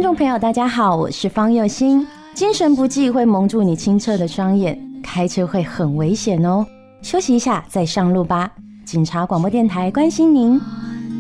众朋友大家好，我是方佑欣。精神不济会蒙住你清澈的双眼，开车会很危险哦，休息一下再上路吧。警察广播电台关心您。